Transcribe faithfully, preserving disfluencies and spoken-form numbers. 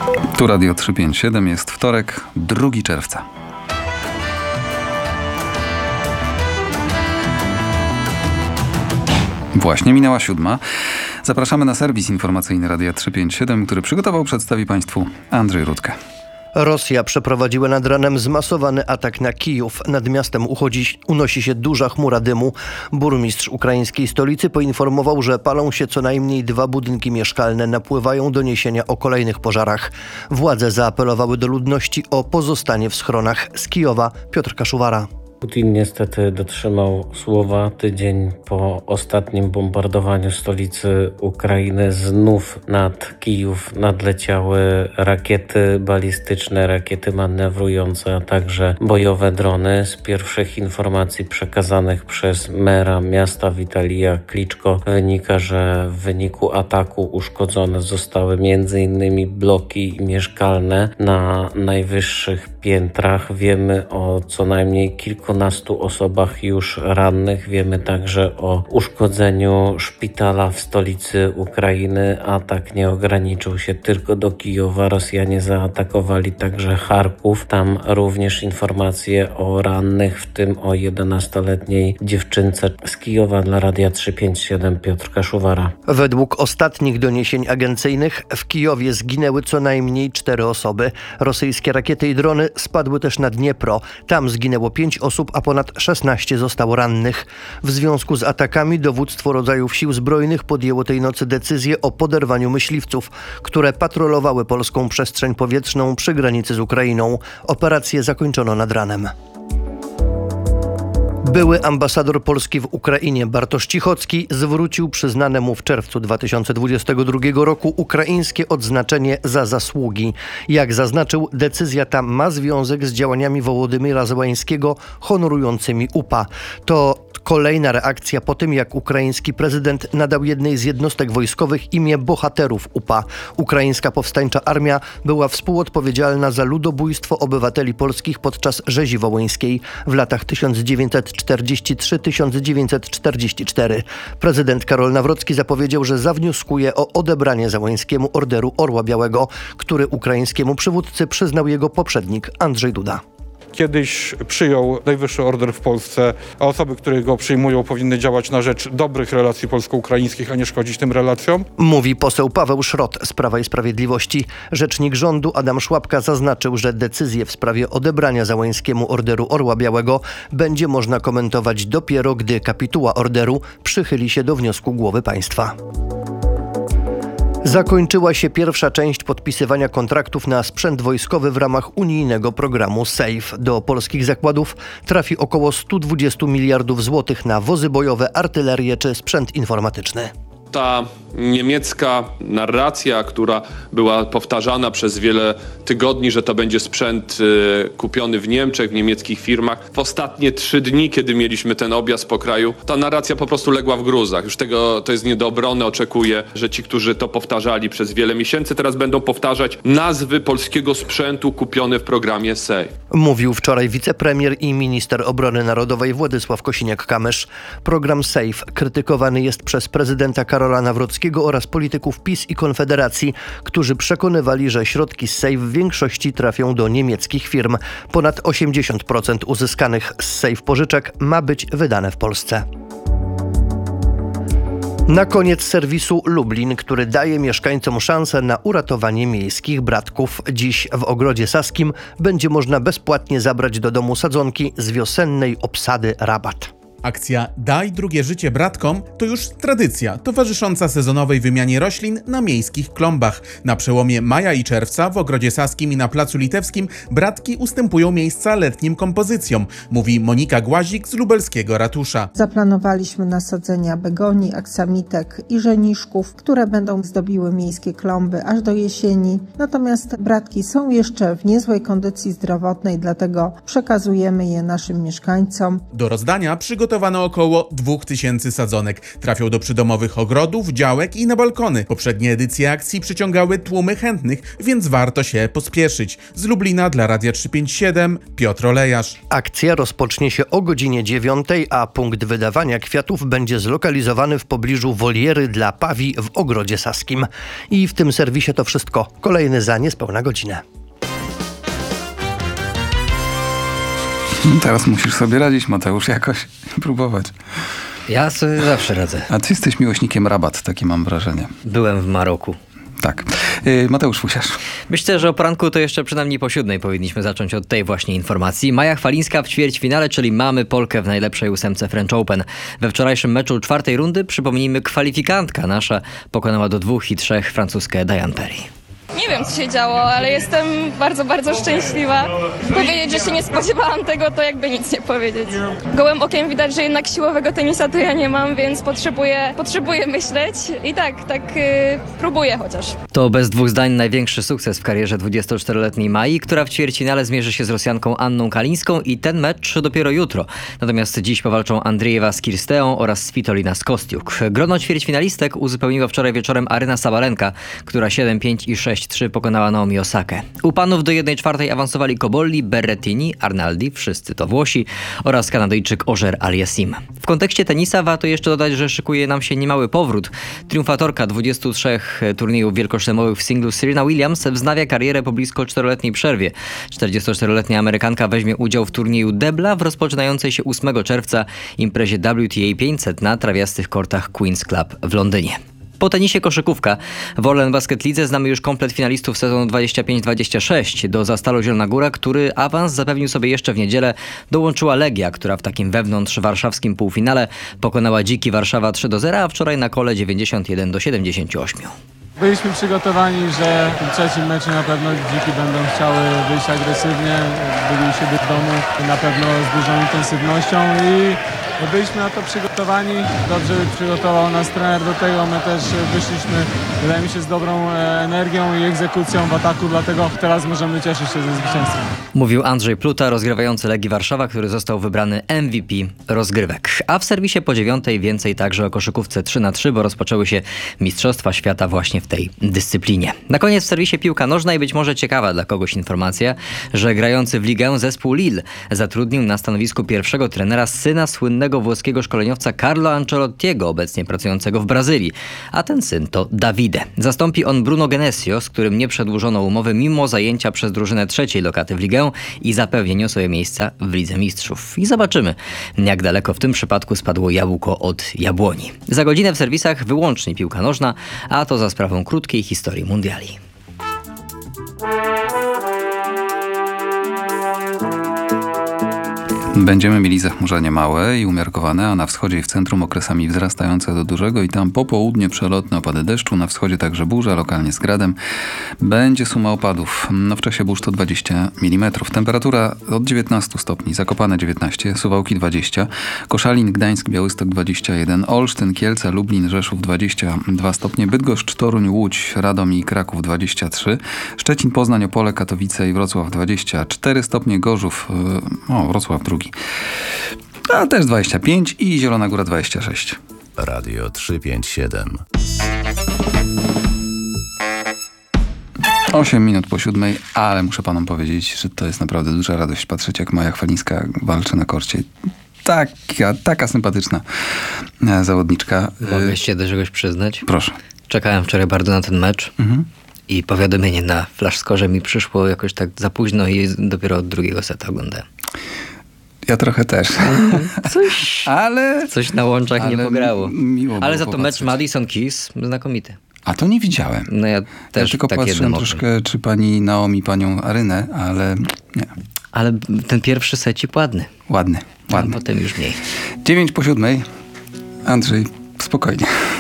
Tu Radio trzysta pięćdziesiąt siedem, jest wtorek, drugiego czerwca. Właśnie minęła siódma. Zapraszamy na serwis informacyjny Radia trzysta pięćdziesiąt siedem, który przygotował, przedstawi Państwu Andrzej Rudkę. Rosja przeprowadziła nad ranem zmasowany atak na Kijów. Nad miastem uchodzi, unosi się duża chmura dymu. Burmistrz ukraińskiej stolicy poinformował, że palą się co najmniej dwa budynki mieszkalne. Napływają doniesienia o kolejnych pożarach. Władze zaapelowały do ludności o pozostanie w schronach. Z Kijowa Piotr Kaszuwara. Putin niestety dotrzymał słowa. Tydzień po ostatnim bombardowaniu stolicy Ukrainy znów nad Kijów nadleciały rakiety balistyczne, rakiety manewrujące, a także bojowe drony. Z pierwszych informacji przekazanych przez mera miasta Witalija Kliczko wynika, że w wyniku ataku uszkodzone zostały m.in. bloki mieszkalne na najwyższych piętrach. Wiemy o co najmniej kilkunastu osobach już rannych. Wiemy także o uszkodzeniu szpitala w stolicy Ukrainy. Atak nie ograniczył się tylko do Kijowa. Rosjanie zaatakowali także Charków. Tam również informacje o rannych, w tym o jedenastoletniej dziewczynce. Z Kijowa dla Radia trzysta pięćdziesiąt siedem Piotr Kaszuwara. Według ostatnich doniesień agencyjnych w Kijowie zginęły co najmniej cztery osoby. Rosyjskie rakiety i drony spadły też na Dniepro. Tam zginęło pięć osób, a ponad szesnaście zostało rannych. W związku z atakami dowództwo rodzajów sił zbrojnych podjęło tej nocy decyzję o poderwaniu myśliwców, które patrolowały polską przestrzeń powietrzną przy granicy z Ukrainą. Operację zakończono nad ranem. Były ambasador Polski w Ukrainie Bartosz Cichocki zwrócił przyznane mu w czerwcu dwa tysiące dwudziestego drugiego roku ukraińskie odznaczenie za zasługi. Jak zaznaczył, decyzja ta ma związek z działaniami Wołodymyra Zełańskiego honorującymi U P A. To kolejna reakcja po tym, jak ukraiński prezydent nadał jednej z jednostek wojskowych imię bohaterów U P A. Ukraińska Powstańcza Armia była współodpowiedzialna za ludobójstwo obywateli polskich podczas rzezi wołyńskiej w latach tysiąc dziewięćset czterdziesty trzeci do tysiąc dziewięćset czterdziestego czwartego. Prezydent Karol Nawrocki zapowiedział, że zawnioskuje o odebranie Zełańskiemu Orderu Orła Białego, który ukraińskiemu przywódcy przyznał jego poprzednik Andrzej Duda. Kiedyś przyjął najwyższy order w Polsce, a osoby, które go przyjmują, powinny działać na rzecz dobrych relacji polsko-ukraińskich, a nie szkodzić tym relacjom. Mówi poseł Paweł Szrot z Prawa i Sprawiedliwości. Rzecznik rządu Adam Szłapka zaznaczył, że decyzję w sprawie odebrania Zełańskiemu Orderu Orła Białego będzie można komentować dopiero, gdy kapituła orderu przychyli się do wniosku głowy państwa. Zakończyła się pierwsza część podpisywania kontraktów na sprzęt wojskowy w ramach unijnego programu SAFE. Do polskich zakładów trafi około sto dwadzieścia miliardów złotych na wozy bojowe, artylerię czy sprzęt informatyczny. Ta niemiecka narracja, która była powtarzana przez wiele tygodni, że to będzie sprzęt y, kupiony w Niemczech, w niemieckich firmach. W ostatnie trzy dni, kiedy mieliśmy ten objazd po kraju, ta narracja po prostu legła w gruzach. Już tego to jest nie do obrony. Oczekuję, że ci, którzy to powtarzali przez wiele miesięcy, teraz będą powtarzać nazwy polskiego sprzętu kupione w programie SAFE. Mówił wczoraj wicepremier i minister obrony narodowej Władysław Kosiniak-Kamysz. Program SAFE krytykowany jest przez prezydenta Karola Nawrockiego oraz polityków PiS i Konfederacji, którzy przekonywali, że środki z SAFE w większości trafią do niemieckich firm. Ponad osiemdziesiąt procent uzyskanych z SAFE pożyczek ma być wydane w Polsce. Na koniec serwisu Lublin, który daje mieszkańcom szansę na uratowanie miejskich bratków. Dziś w Ogrodzie Saskim będzie można bezpłatnie zabrać do domu sadzonki z wiosennej obsady Rabat. Akcja Daj drugie życie bratkom to już tradycja towarzysząca sezonowej wymianie roślin na miejskich klombach. Na przełomie maja i czerwca w Ogrodzie Saskim i na Placu Litewskim bratki ustępują miejsca letnim kompozycjom, mówi Monika Głazik z lubelskiego ratusza. Zaplanowaliśmy nasadzenia begonii, aksamitek i żeniszków, które będą zdobiły miejskie klomby aż do jesieni. Natomiast bratki są jeszcze w niezłej kondycji zdrowotnej, dlatego przekazujemy je naszym mieszkańcom. Do rozdania przygotowaliśmy przygotowano około dwóch tysięcy sadzonek. Trafią do przydomowych ogrodów, działek i na balkony. Poprzednie edycje akcji przyciągały tłumy chętnych, więc warto się pospieszyć. Z Lublina dla Radia trzysta pięćdziesiąt siedem Piotr Olejarz. Akcja rozpocznie się o godzinie dziewiątej, a punkt wydawania kwiatów będzie zlokalizowany w pobliżu woliery dla pawi w Ogrodzie Saskim. I w tym serwisie to wszystko. Kolejny za niespełna godzinę. Teraz musisz sobie radzić, Mateusz, jakoś próbować. Ja sobie zawsze radzę. A ty jesteś miłośnikiem rabat, takie mam wrażenie. Byłem w Maroku. Tak. Yy, Mateusz Fusiarz. Myślę, że o poranku to jeszcze przynajmniej po siódmej powinniśmy zacząć od tej właśnie informacji. Maja Chwalińska w ćwierćfinale, czyli mamy Polkę w najlepszej ósemce French Open. We wczorajszym meczu czwartej rundy, przypomnijmy, kwalifikantka nasza pokonała do dwóch i trzech francuskę Diane Perry. Nie wiem, co się działo, ale jestem bardzo, bardzo szczęśliwa. Powiedzieć, że się nie spodziewałam tego, to jakby nic nie powiedzieć. Gołym okiem widać, że jednak siłowego tenisa to ja nie mam, więc potrzebuję, potrzebuję myśleć i tak, tak yy, próbuję chociaż. To bez dwóch zdań największy sukces w karierze dwudziestoczteroletniej Mai, która w ćwierćfinale zmierzy się z Rosjanką Anną Kalińską i ten mecz dopiero jutro. Natomiast dziś powalczą Andriejewa z Kirsteą oraz Svitolina z Kostiuk. Grono ćwierćfinalistek uzupełniła wczoraj wieczorem Aryna Sabalenka, która siedem pięć i sześć trzy pokonała Naomi Osakę. U panów do jednej czwartej awansowali Cobolli, Berrettini, Arnaldi, wszyscy to Włosi, oraz Kanadyjczyk Ożer Aliassim. W kontekście tenisa warto jeszcze dodać, że szykuje nam się niemały powrót. Triumfatorka dwudziestu trzech turniejów wielkoszlemowych w singlu Serena Williams wznawia karierę po blisko czteroletniej przerwie. czterdziestoczteroletnia Amerykanka weźmie udział w turnieju Debla w rozpoczynającej się ósmego czerwca imprezie W T A pięćset na trawiastych kortach Queen's Club w Londynie. Po tenisie koszykówka. W Orlen Basket Lidze znamy już komplet finalistów sezonu dwadzieścia pięć dwadzieścia sześć. Do Zastalu Zielona Góra, który awans zapewnił sobie jeszcze w niedzielę, dołączyła Legia, która w takim wewnątrz warszawskim półfinale pokonała Dziki Warszawa trzy do zera, a wczoraj na kole dziewięćdziesiąt jeden do siedemdziesięciu ośmiu. Byliśmy przygotowani, że w tym trzecim meczu na pewno Dziki będą chciały wyjść agresywnie, byli u siebie w domu na pewno z dużą intensywnością i byliśmy na to przygotowani. Dobrze przygotował nas trener do tego, my też wyszliśmy, wydaje mi się, z dobrą energią i egzekucją w ataku, dlatego teraz możemy cieszyć się ze zwycięstwa. Mówił Andrzej Pluta, rozgrywający Legii Warszawa, który został wybrany M V P rozgrywek. A w serwisie po dziewiątej więcej także o koszykówce trzy na trzy, bo rozpoczęły się Mistrzostwa Świata właśnie w tej dyscyplinie. Na koniec w serwisie piłka nożna i być może ciekawa dla kogoś informacja, że grający w ligę zespół Lille zatrudnił na stanowisku pierwszego trenera syna słynnego włoskiego szkoleniowca Carlo Ancelottiego, obecnie pracującego w Brazylii. A ten syn to Davide. Zastąpi on Bruno Genesio, z którym nie przedłużono umowy mimo zajęcia przez drużynę trzeciej lokaty w ligę i zapewnieniu sobie miejsca w Lidze Mistrzów. I zobaczymy, jak daleko w tym przypadku spadło jabłko od jabłoni. Za godzinę w serwisach wyłącznie piłka nożna, a to za sprawą krótkiej historii mundiali. Będziemy mieli zachmurzenie małe i umiarkowane, a na wschodzie i w centrum okresami wzrastające do dużego i tam po południu przelotne opady deszczu, na wschodzie także burza, lokalnie z gradem. Będzie suma opadów. No w czasie burz to dwadzieścia milimetrów. Temperatura od dziewiętnastu stopni, Zakopane dziewiętnaście, Suwałki dwadzieścia, Koszalin, Gdańsk, Białystok dwadzieścia jeden, Olsztyn, Kielce, Lublin, Rzeszów dwadzieścia dwa stopnie, Bydgoszcz, Toruń, Łódź, Radom i Kraków dwadzieścia trzy, Szczecin, Poznań, Opole, Katowice i Wrocław dwadzieścia cztery stopnie, Gorzów, o Wrocław drugi, a też dwadzieścia pięć i Zielona Góra dwadzieścia sześć. Radio trzysta pięćdziesiąt siedem. osiem minut po siódmej, ale muszę panom powiedzieć, że to jest naprawdę duża radość patrzeć, jak Maja Chwalińska walczy na korcie. Taka, taka sympatyczna zawodniczka. Mogę się do czegoś przyznać? Proszę. Czekałem wczoraj bardzo na ten mecz. Mhm. I powiadomienie na flashscorze mi przyszło jakoś tak za późno i dopiero od drugiego seta oglądałem. Ja trochę też. Coś, ale, coś na łączach nie pograło. Miło ale za to popatrzeć. mecz Madison Keys znakomity. A to nie widziałem. No ja też ja tylko tak patrzyłem troszkę, czy pani Naomi, panią Arynę, ale nie. Ale ten pierwszy secik ładny. Ładny, ładny. A potem już mniej. dziewięć po siódmej. Andrzej, spokojnie.